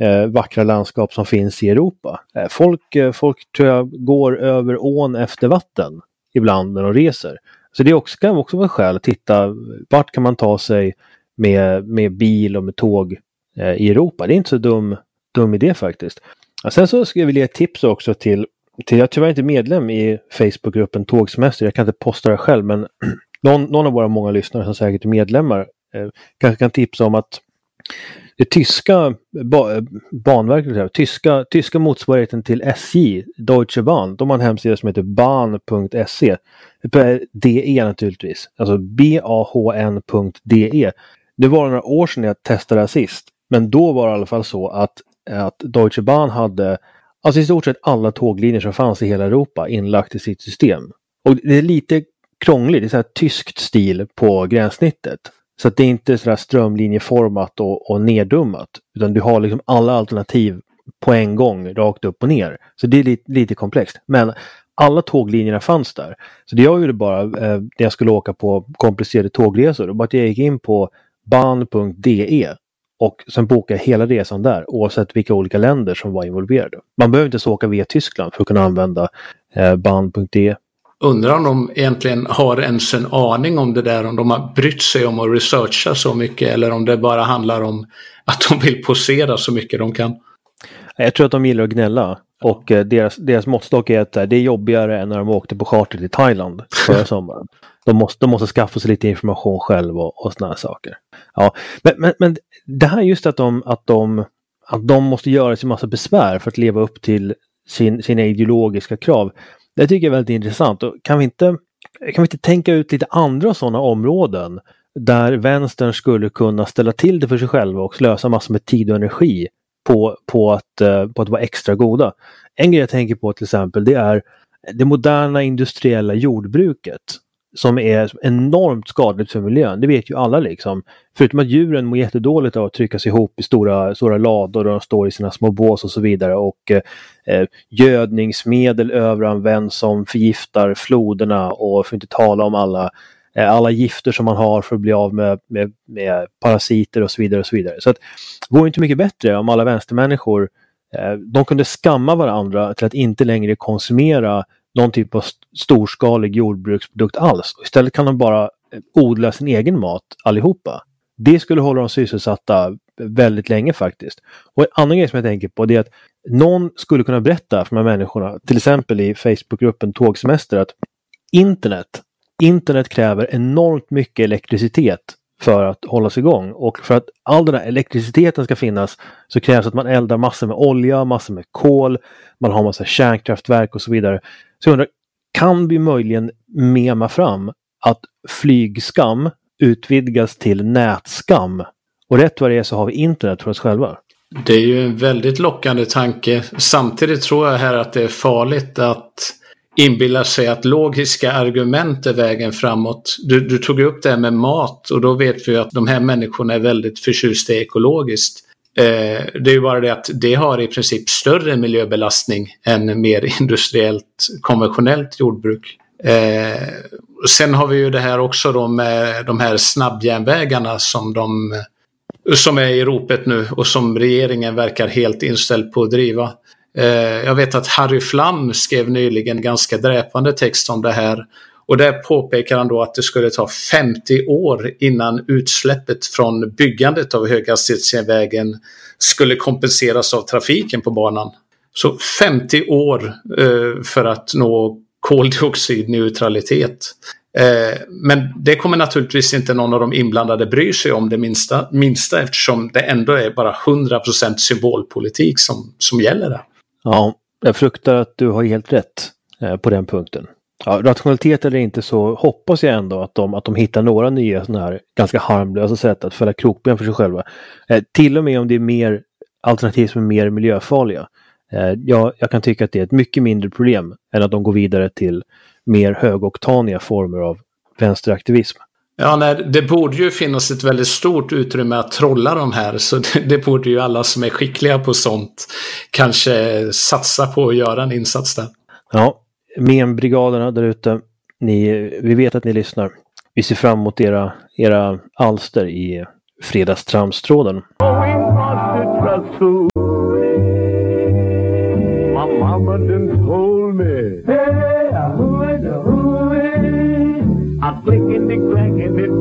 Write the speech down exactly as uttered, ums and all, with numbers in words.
eh, vackra landskap som finns i Europa. Eh, folk, eh, folk tror jag går över ån efter vatten ibland när de reser. Så det också, kan också vara skäl att titta vart kan man ta sig med, med bil och med tåg eh, i Europa. Det är inte så dum, dum idé faktiskt. Och sen så ska jag vilja ge ett tips också till, till jag är tyvärr inte medlem i Facebookgruppen Tågsemester. Jag kan inte posta det själv, men någon, någon av våra många lyssnare som säkert är medlemmar eh, kanske kan tipsa om att det tyska ba, banverket, tyska, tyska motsvarigheten till S J, Deutsche Bahn, de har en hemsida som heter bahn punkt se. D E naturligtvis, alltså B A H N punkt D E. Det var några år sedan jag testade det sist, men då var det i alla fall så att, att Deutsche Bahn hade alltså i stort sett alla tåglinjer som fanns i hela Europa inlagt i sitt system. Och det är lite krångligt, det är så här tyskt stil på gränssnittet. Så att det är inte sådär strömlinjeformat och, och neddummat. Utan du har liksom alla alternativ på en gång, rakt upp och ner. Så det är lite, lite komplext. Men alla tåglinjerna fanns där. Så det jag gjorde bara eh, när jag skulle åka på komplicerade tågresor. Då bara att jag gick in på bahn punkt de och sen bokade jag hela resan där. Oavsett vilka olika länder som var involverade. Man behöver inte så åka via Tyskland för att kunna använda eh, bahn punkt de. Undrar om de egentligen har ens en aning om det där, om de har brytt sig om att researcha så mycket eller om det bara handlar om att de vill posera så mycket de kan. Jag tror att de gillar att gnälla och deras, deras måttstock är att det är jobbigare än när de åkte på charter till Thailand förra sommaren. De måste, de måste skaffa sig lite information själv och, och såna här saker. Ja, men, men, men det här just att de, att, de, att de måste göra sig massa besvär för att leva upp till sin, sina ideologiska krav. Det tycker jag är väldigt intressant. Och kan vi inte, kan vi inte tänka ut lite andra sådana områden där vänstern skulle kunna ställa till det för sig själva och slösa massor med tid och energi på, på, att, på att vara extra goda. En grej jag tänker på till exempel, det är det moderna industriella jordbruket som är enormt skadligt för miljön. Det vet ju alla liksom. Förutom att djuren mår jättedåligt av att tryckas ihop i stora, stora lador och de står i sina små bås och så vidare. Och eh, gödningsmedel överanvänds som förgiftar floderna och för inte tala om alla, eh, alla gifter som man har för att bli av med, med, med parasiter och så vidare. Och så vidare. Så att, det går inte mycket bättre om alla vänstermänniskor eh, de kunde skamma varandra till att inte längre konsumera någon typ av storskalig jordbruksprodukt alls. Och istället kan de bara odla sin egen mat allihopa. Det skulle hålla dem sysselsatta väldigt länge faktiskt. Och en annan grej som jag tänker på det är att någon skulle kunna berätta för de här människorna, till exempel i Facebookgruppen Tågsemester, att internet, internet kräver enormt mycket elektricitet för att hålla sig igång. Och för att all den här elektriciteten ska finnas så krävs att man eldar massor med olja, massor med kol, man har massa kärnkraftverk och så vidare. Så jag undrar, kan vi möjligen mema fram att flygskam utvidgas till nätskam? Och rätt vad det är så har vi internet för oss själva. Det är ju en väldigt lockande tanke. Samtidigt tror jag här att det är farligt att inbilla sig att logiska argument är vägen framåt. Du, du tog upp det här med mat och då vet vi att de här människorna är väldigt förtjusta ekologiskt. Eh, det är ju bara det att det har i princip större miljöbelastning än mer industriellt, konventionellt jordbruk. Eh, sen har vi ju det här också då med de här snabbjärnvägarna som, de, som är i ropet nu och som regeringen verkar helt inställd på att driva. Eh, jag vet att Harry Flam skrev nyligen en ganska dräpande text om det här. Och där påpekar han då att det skulle ta femtio år innan utsläppet från byggandet av höghastighetsjärnvägen skulle kompenseras av trafiken på banan. Så femtio år eh, för att nå koldioxidneutralitet. Eh, men det kommer naturligtvis inte någon av de inblandade bry sig om det minsta, minsta eftersom det ändå är bara hundra procent symbolpolitik som, som gäller där. Ja, jag fruktar att du har helt rätt eh, på den punkten. Ja, rationalitet eller inte så hoppas jag ändå att de, att de hittar några nya såna här ganska harmlösa sätt att fälla krokben för sig själva. Eh, till och med om det är mer alternativ som är mer miljöfarliga. Eh, jag, jag kan tycka att det är ett mycket mindre problem än att de går vidare till mer högoktaniga former av vänsteraktivism. Ja, nej, det borde ju finnas ett väldigt stort utrymme att trolla de här, så det, det borde ju alla som är skickliga på sånt kanske satsa på att göra en insats där. Ja, men-brigaderna där ute, ni, vi vet att ni lyssnar. Vi ser fram emot era, era alster i fredagstramstråden. got so. My mama done told me. Hey, a hooey, a hooey. I'm clicking the crack and it